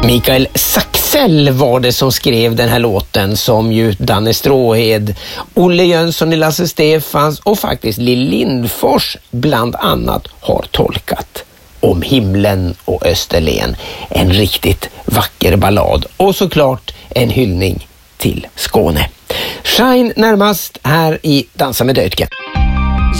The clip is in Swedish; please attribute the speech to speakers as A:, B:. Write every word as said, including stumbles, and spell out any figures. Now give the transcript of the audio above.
A: Mikael Saxell var det som skrev den här låten, som ju Danne Stråhed, Olle Jönsson i Lasse Stefans och faktiskt Lill Lindfors bland annat har tolkat. Om himlen och Österlen. En riktigt vacker ballad och såklart en hyllning till Skåne. Shine närmast här i Dansa med Deutgen.